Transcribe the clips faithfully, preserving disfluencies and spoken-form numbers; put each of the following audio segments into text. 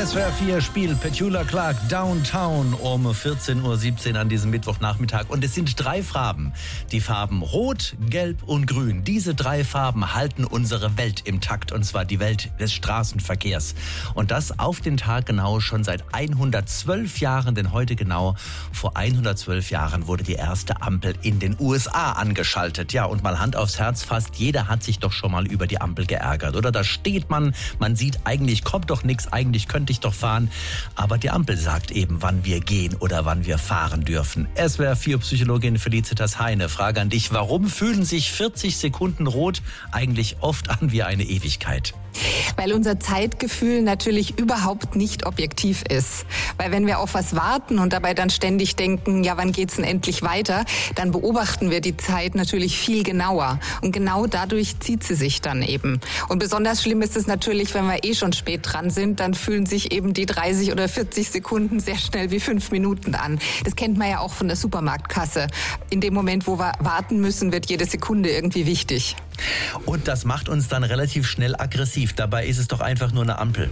S W R vier spielt Petula Clark Downtown um vierzehn Uhr siebzehn an diesem Mittwochnachmittag. Und es sind drei Farben. Die Farben Rot, Gelb und Grün. Diese drei Farben halten unsere Welt im Takt. Und zwar die Welt des Straßenverkehrs. Und das auf den Tag genau schon seit hundertzwölf Jahren. Denn heute genau vor hundertzwölf Jahren wurde die erste Ampel in den U S A angeschaltet. Ja, und mal Hand aufs Herz, fast jeder hat sich doch schon mal über die Ampel geärgert. Oder da steht man, man sieht, eigentlich kommt doch nichts, eigentlich könnte ich doch fahren. Aber die Ampel sagt eben, wann wir gehen oder wann wir fahren dürfen. S W R vier Psychologin Felicitas Heine, Frage an dich. Warum fühlen sich vierzig Sekunden rot eigentlich oft an wie eine Ewigkeit? Weil unser Zeitgefühl natürlich überhaupt nicht objektiv ist. Weil wenn wir auf was warten und dabei dann ständig denken, ja, wann geht's denn endlich weiter, dann beobachten wir die Zeit natürlich viel genauer. Und genau dadurch zieht sie sich dann eben. Und besonders schlimm ist es natürlich, wenn wir eh schon spät dran sind, dann fühlen sich eben die dreißig oder vierzig Sekunden sehr schnell wie fünf Minuten an. Das kennt man ja auch von der Supermarktkasse. In dem Moment, wo wir warten müssen, wird jede Sekunde irgendwie wichtig. Und das macht uns dann relativ schnell aggressiv. Dabei ist es doch einfach nur eine Ampel.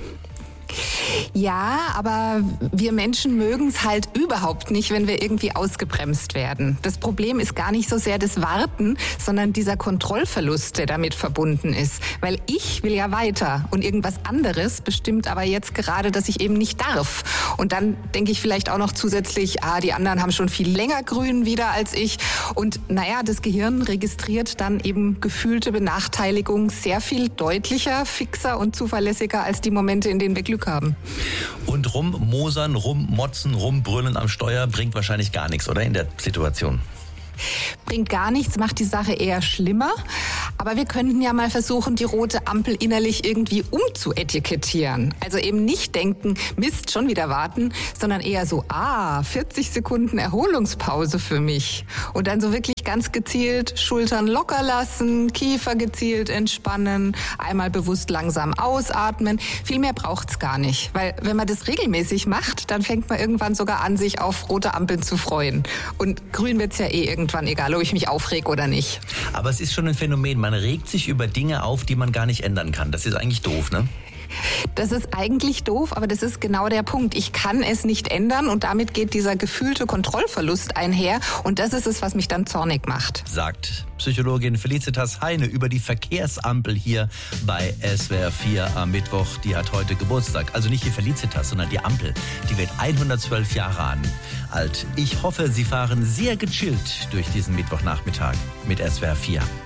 Ja, aber wir Menschen mögen es halt überhaupt nicht, wenn wir irgendwie ausgebremst werden. Das Problem ist gar nicht so sehr das Warten, sondern dieser Kontrollverlust, der damit verbunden ist. Weil ich will ja weiter und irgendwas anderes bestimmt aber jetzt gerade, dass ich eben nicht darf. Und dann denke ich vielleicht auch noch zusätzlich, ah, die anderen haben schon viel länger grün wieder als ich. Und naja, das Gehirn registriert dann eben gefühlte Benachteiligung sehr viel deutlicher, fixer und zuverlässiger als die Momente, in denen wir Glück haben. Und rummosern, rummotzen, rumbrüllen am Steuer bringt wahrscheinlich gar nichts, oder, in der Situation? Bringt gar nichts, macht die Sache eher schlimmer. Aber wir könnten ja mal versuchen, die rote Ampel innerlich irgendwie umzuetikettieren. Also eben nicht denken, Mist, schon wieder warten, sondern eher so, ah, vierzig Sekunden Erholungspause für mich. Und dann so wirklich ganz gezielt Schultern locker lassen, Kiefer gezielt entspannen, einmal bewusst langsam ausatmen. Viel mehr braucht's gar nicht. Weil wenn man das regelmäßig macht, dann fängt man irgendwann sogar an, sich auf rote Ampeln zu freuen. Und grün wird's ja eh irgendwann, egal ob ich mich aufreg oder nicht. Aber es ist schon ein Phänomen, man regt sich über Dinge auf, die man gar nicht ändern kann. Das ist eigentlich doof, ne? Das ist eigentlich doof, aber das ist genau der Punkt. Ich kann es nicht ändern und damit geht dieser gefühlte Kontrollverlust einher und das ist es, was mich dann zornig macht. Sagt Psychologin Felicitas Heine über die Verkehrsampel hier bei S W R vier am Mittwoch. Die hat heute Geburtstag. Also nicht die Felicitas, sondern die Ampel. Die wird hundertzwölf Jahre an alt. Ich hoffe, Sie fahren sehr gechillt durch diesen Mittwochnachmittag mit S W R vier.